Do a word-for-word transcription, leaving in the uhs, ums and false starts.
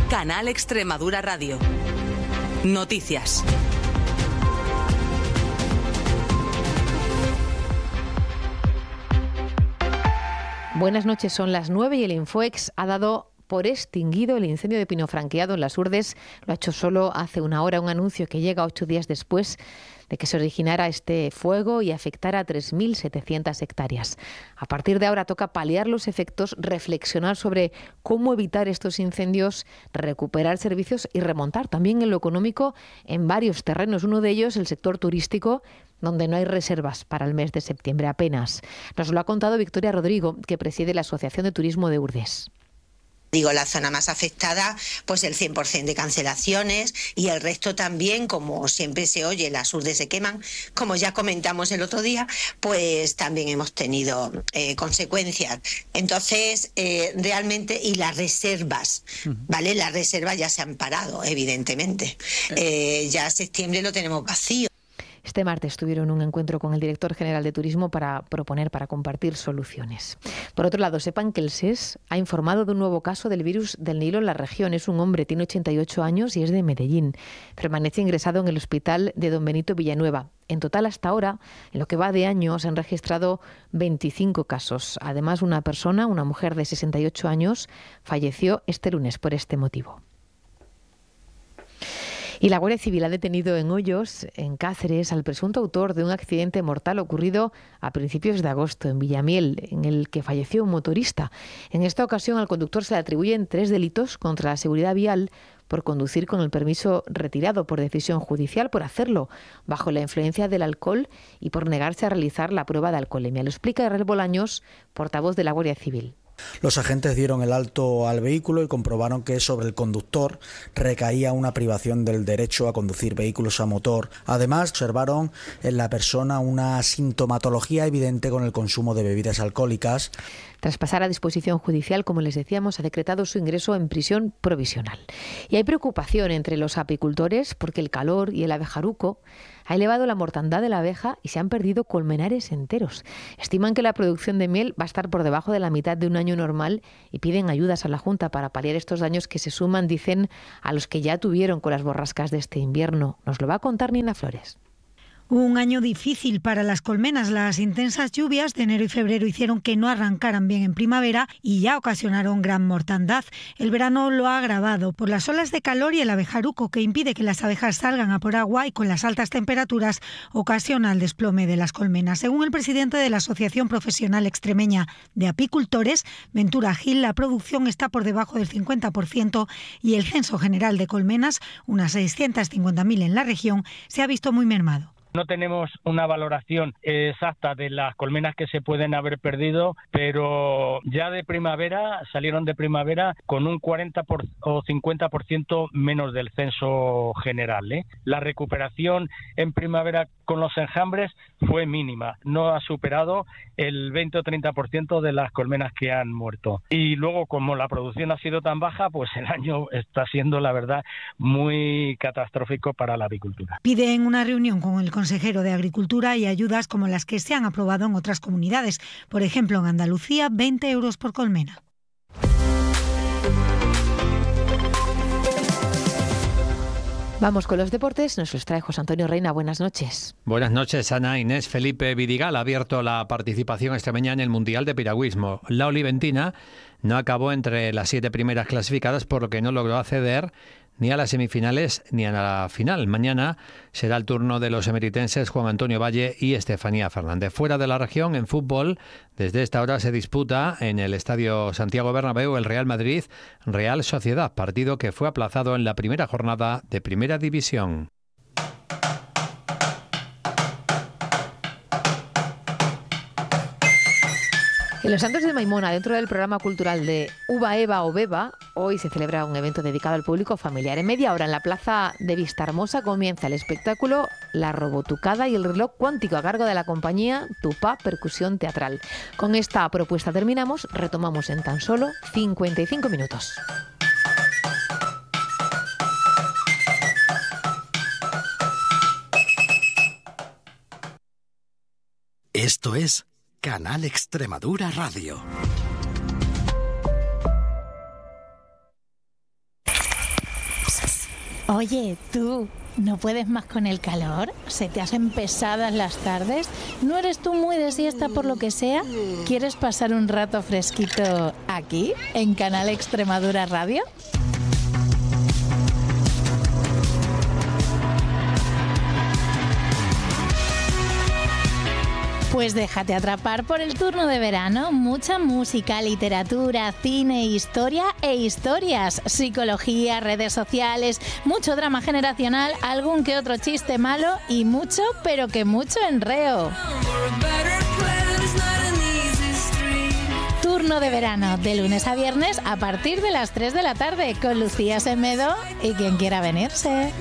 Canal Extremadura Radio. Noticias. Buenas noches, son las nueve y el Infoex ha dado por extinguido el incendio de pino franqueado en Las Urdes. Lo ha hecho solo hace una hora, un anuncio que llega ocho días después de que se originara este fuego y afectara a tres mil setecientas hectáreas. A partir de ahora toca paliar los efectos, reflexionar sobre cómo evitar estos incendios, recuperar servicios y remontar también en lo económico en varios terrenos. Uno de ellos, el sector turístico, donde no hay reservas para el mes de septiembre apenas. Nos lo ha contado Victoria Rodrigo, que preside la Asociación de Turismo de Urdes. Digo, la zona más afectada, pues el cien por ciento de cancelaciones, y el resto también, como siempre se oye, las Urdes se queman, como ya comentamos el otro día, pues también hemos tenido eh, consecuencias. Entonces, eh, realmente, y las reservas, ¿vale? Las reservas ya se han parado, evidentemente. Eh, ya septiembre lo tenemos vacío. Este martes tuvieron un encuentro con el director general de Turismo para proponer, para compartir soluciones. Por otro lado, sepan que el S E S ha informado de un nuevo caso del virus del Nilo en la región. Es un hombre, tiene ochenta y ocho años y es de Medellín. Permanece ingresado en el hospital de Don Benito Villanueva. En total, hasta ahora, en lo que va de año, se han registrado veinticinco casos. Además, una persona, una mujer de sesenta y ocho años, falleció este lunes por este motivo. Y la Guardia Civil ha detenido en Hoyos, en Cáceres, al presunto autor de un accidente mortal ocurrido a principios de agosto en Villamiel, en el que falleció un motorista. En esta ocasión al conductor se le atribuyen tres delitos contra la seguridad vial por conducir con el permiso retirado por decisión judicial, por hacerlo bajo la influencia del alcohol y por negarse a realizar la prueba de alcoholemia. Lo explica Israel Bolaños, portavoz de la Guardia Civil. Los agentes dieron el alto al vehículo y comprobaron que sobre el conductor recaía una privación del derecho a conducir vehículos a motor. Además, observaron en la persona una sintomatología evidente con el consumo de bebidas alcohólicas. Tras pasar a disposición judicial, como les decíamos, ha decretado su ingreso en prisión provisional. Y hay preocupación entre los apicultores porque el calor y el abejaruco ha elevado la mortandad de la abeja y se han perdido colmenares enteros. Estiman que la producción de miel va a estar por debajo de la mitad de un año normal y piden ayudas a la Junta para paliar estos daños que se suman, dicen, a los que ya tuvieron con las borrascas de este invierno. Nos lo va a contar Nina Flores. Un año difícil para las colmenas. Las intensas lluvias de enero y febrero hicieron que no arrancaran bien en primavera y ya ocasionaron gran mortandad. El verano lo ha agravado por las olas de calor y el abejaruco, que impide que las abejas salgan a por agua, y con las altas temperaturas ocasiona el desplome de las colmenas. Según el presidente de la Asociación Profesional Extremeña de Apicultores, Ventura Gil, la producción está por debajo del cincuenta por ciento y el censo general de colmenas, unas seiscientas cincuenta mil en la región, se ha visto muy mermado. No tenemos una valoración exacta de las colmenas que se pueden haber perdido, pero ya de primavera, salieron de primavera con un cuarenta por, o cincuenta por ciento menos del censo general, ¿eh? La recuperación en primavera con los enjambres fue mínima, no ha superado el veinte o treinta por ciento de las colmenas que han muerto. Y luego, como la producción ha sido tan baja, pues el año está siendo, la verdad, muy catastrófico para la avicultura. Pide en una reunión con el consejero de Agricultura y ayudas como las que se han aprobado en otras comunidades. Por ejemplo, en Andalucía, veinte euros por colmena. Vamos con los deportes, nos los trae José Antonio Reina. Buenas noches. Buenas noches, Ana. Inés Felipe Vidigal ha abierto la participación extremeña en el Mundial de Piragüismo. La oliventina no acabó entre las siete primeras clasificadas, por lo que no logró acceder ni a las semifinales ni a la final. Mañana será el turno de los emeritenses Juan Antonio Valle y Estefanía Fernández. Fuera de la región, en fútbol, desde esta hora se disputa en el Estadio Santiago Bernabéu el Real Madrid Real Sociedad, partido que fue aplazado en la primera jornada de Primera División. En los Santos de Maimona, dentro del programa cultural de Uva Eva o Beba, hoy se celebra un evento dedicado al público familiar. En media hora, en la plaza de Vistahermosa, comienza el espectáculo La Robotucada y el reloj cuántico, a cargo de la compañía Tupá Percusión Teatral. Con esta propuesta terminamos, retomamos en tan solo cincuenta y cinco minutos. Esto es Canal Extremadura Radio. Oye, tú, ¿no puedes más con el calor? ¿Se te hacen pesadas las tardes? ¿No eres tú muy de siesta por lo que sea? ¿Quieres pasar un rato fresquito aquí, en Canal Extremadura Radio? Pues déjate atrapar por el turno de verano. Mucha música, literatura, cine, historia e historias, psicología, redes sociales, mucho drama generacional, algún que otro chiste malo y mucho, pero que mucho enreo. Turno de verano, de lunes a viernes a partir de las tres de la tarde, con Lucía Semedo y quien quiera venirse.